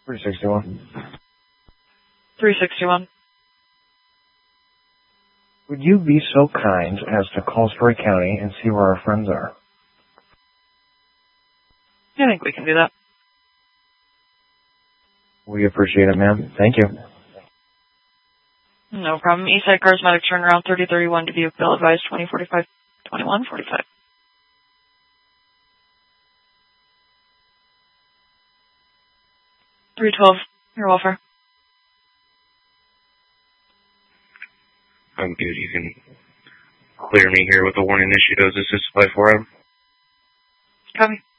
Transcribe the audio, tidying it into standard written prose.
361. 361. Would you be so kind as to call Story County and see where our friends are? I think we can do that. We appreciate it, ma'am. Thank you. No problem. Eastside Charismatic turnaround 3031 Dubuque. Bill advised 2045 2145. 312. Your welfare. I'm good. You can clear me here with the warning issued. Is this 5-4? Copy.